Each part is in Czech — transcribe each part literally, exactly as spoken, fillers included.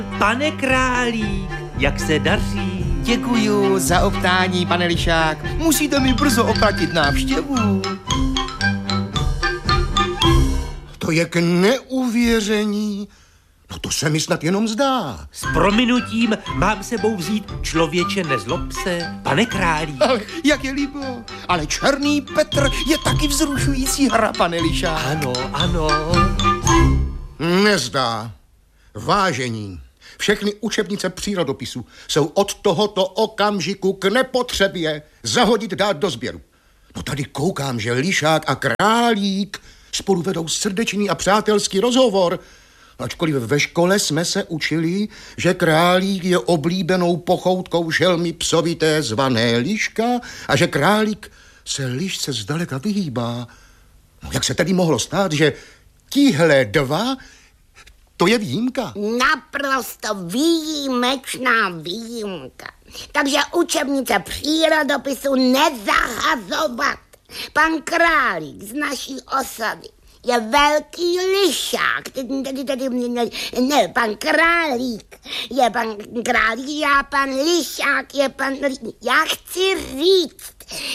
Pane Králík, jak se daří? Děkuju za optání, pane Lišák. Musíte mi brzo oplatit návštěvu. To je k neuvěření. No to se mi snad jenom zdá. S prominutím mám sebou vzít člověče, nezlob se, pane Králík. Ale jak je líbo. Ale Černý Petr je taky vzrušující hra, pane Lišák. Ano, ano. Nezdá. Vážení, všechny učebnice přírodopisu jsou od tohoto okamžiku k nepotřebě zahodit, dát do sběru. No tady koukám, že Lišák a Králík spolu vedou srdečný a přátelský rozhovor. Ačkoliv ve škole jsme se učili, že Králík je oblíbenou pochoutkou želmy psovité zvané Liška a že Králík se Lišce zdaleka vyhýbá. No jak se tedy mohlo stát, že tihle dva, to je výjimka? Naprosto výjimečná výjimka. Takže učebnice přírodopisu nezahazovat. Pan Králík z naší osady je velký lišák. Tedy, tedy, ne, ne, pan Králík je pan Králík, já pan Lišák je pan... Já chci říct...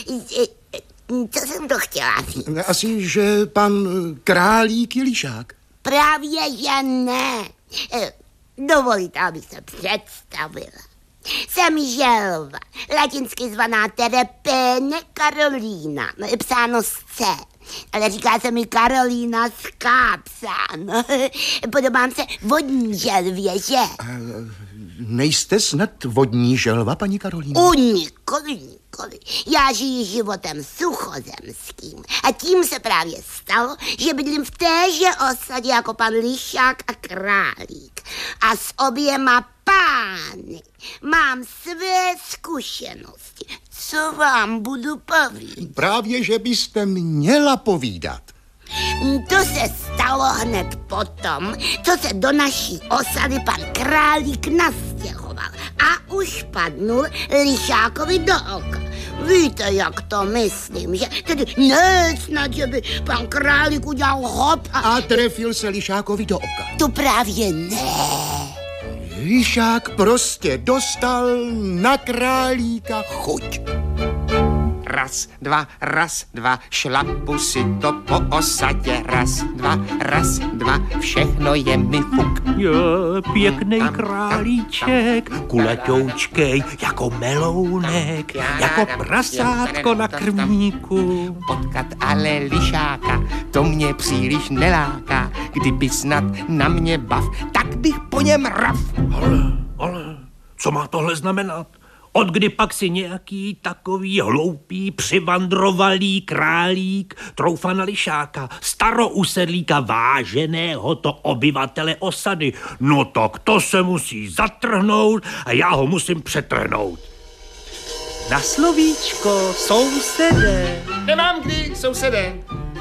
Co jsem to chtěla říct? Asi, že pan Králík je Lišák. Právě, že ne. Dovolíte, abych se představila. Jsem želva, latinsky zvaná Terepene Karolína, psáno s C, ale říká se mi Karolína s K psáno. Podobám se vodní želvě, že? A nejste snad vodní želva, paní Karolína? U nikoli, nikoli. Já žiji životem suchozemským a tím se právě stalo, že bydlím v téže osadě jako pan Lišák a Králík. A s oběma pány mám své zkušenosti. Co vám budu povídat? Právě, že byste měla povídat. To se stalo hned potom, co se do naší osady pan Králík nastěhoval a už padnul Lišákovi do oka. Víte, jak to myslím, že? Tedy ne snad, že by pan Králík udělal hop a... A trefil se Lišákovi do oka. To právě ne. Lišák prostě dostal na Králíka chuť. Raz, dva, raz, dva, šlapu si to po osadě. Raz, dva, raz, dva, všechno je mi fuk. Je pěknej králíček, kulatoučkej, jako melounek, jako prasátko na krmníku. Potkat ale Lišáka, to mě příliš neláká. Kdyby snad na mě bav, tak bych po něm raf. Ale, ale, co má tohle znamenat? Od kdy pak si nějaký takový hloupý, přivandrovalý králík troufa na Lišáka, starousedlíka váženého to obyvatele osady. No tak to se musí zatrhnout a já ho musím přetrhnout. Na slovíčko, sousede. Nemám kdy, sousede.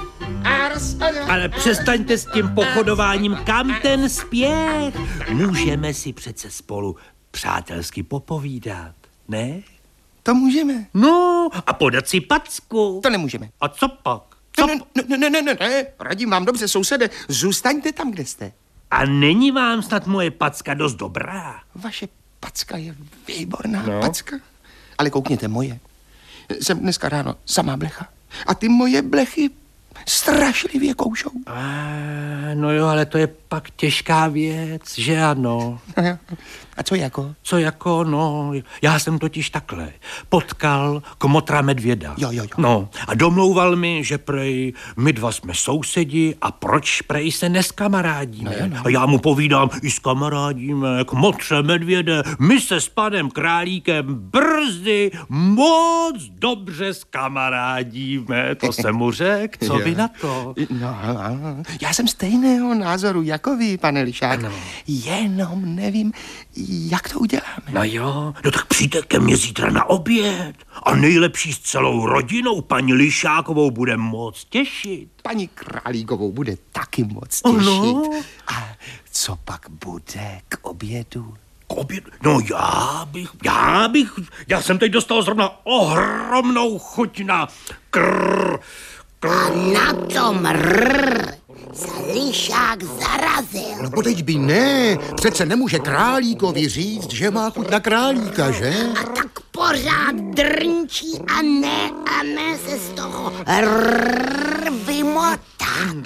Ars, Ale přestaňte s tím pochodováním, kam ten spěch? Můžeme si přece spolu přátelsky popovídat. Ne? To můžeme. No, a podat si packu. To nemůžeme. A co pak? Co Ne, ne, ne, ne, ne, ne, radím vám dobře, sousede, zůstaňte tam, kde jste. A není vám snad moje packa dost dobrá? Vaše packa je výborná No. packa. Ale koukněte, moje. Jsem dneska ráno samá blecha. A ty moje blechy strašlivě koušou. A, no jo, ale to je pak těžká věc, že ano? A co jako? Co jako, no, já jsem totiž takhle potkal kmotra medvěda. Jo, jo, jo. No, a domlouval mi, že prej, my dva jsme sousedi a proč prej se neskamarádíme. No jo, no. A já mu povídám, i skamarádíme, kmotře medvěde, my se s panem Králíkem brzy moc dobře skamarádíme. To jsem mu řekl, co vy na to? No, já jsem stejného názoru jako vy, pane Lišák. Ano. Jenom nevím, jak to uděláme. No jo, no tak přijďte ke mně zítra na oběd. A nejlepší s celou rodinou paní Lišákovou bude moc těšit. Paní Králíkovou bude taky moc těšit. Ano. A co pak bude k obědu? K obědu? No já bych, já bych, já jsem teď dostal zrovna ohromnou chuť na krr, krr. Na tom rrr se lišák zarazil. No podeď by ne, přece nemůže králíkovi říct, že má chuť na králíka, že? A tak pořád drnčí a ne, a ne se z toho rrrr vymotat.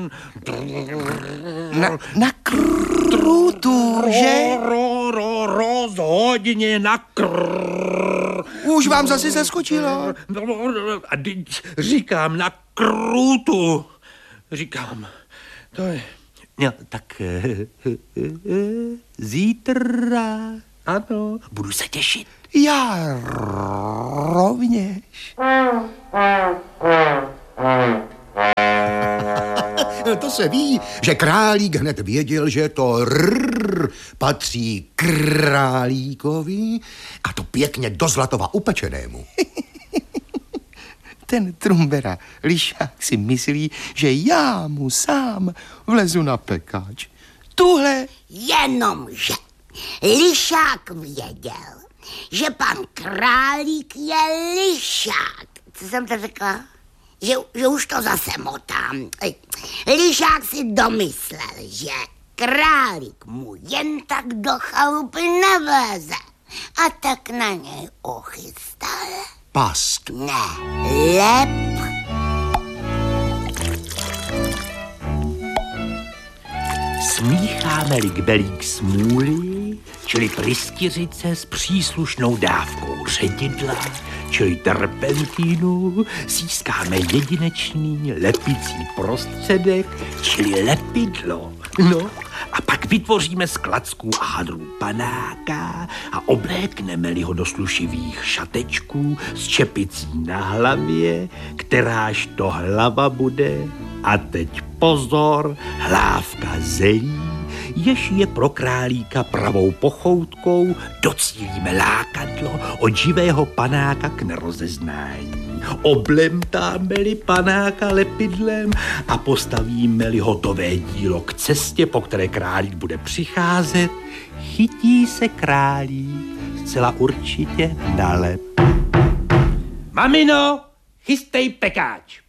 Na, na krůtu, že? Ro, ro, rozhodně na krrrr. Už vám zase zaskočilo. A teď říkám na krůtu. Říkám, to je... No, tak zítra, ano, budu se těšit. Já rovněž. To se ví, že králík hned věděl, že to rrrr patří králíkovi a to pěkně do zlatova upečenému. Ten Trumbera lišák si myslí, že já mu sám vlezu na pekáč. Tuhle... Jenomže lišák věděl, že pan králík je lišák. Co jsem to řekla? Že, že už to zase motám. Lišák si domyslel, že králík mu jen tak do chalupy nevleze. A tak na něj uchystal. Past. Ne, lep. Smícháme-li kbelík smůly, čili pryskyřice s příslušnou dávkou ředidla, čili terpentínu, získáme jedinečný lepicí prostředek, čili lepidlo. No, a pak vytvoříme z klacků a hadrů panáka a oblékneme-li ho do slušivých šatečků s čepicí na hlavě, kteráž to hlava bude. A teď pozor, hlávka zelí, jež je pro králíka pravou pochoutkou, docílíme lákadlo od živého panáka k nerozeznání. Oblemtáme-li panáka lepidlem a postavíme-li hotové dílo k cestě, po které králík bude přicházet, chytí se králík zcela určitě na lep. Mamino, chystej pekáč.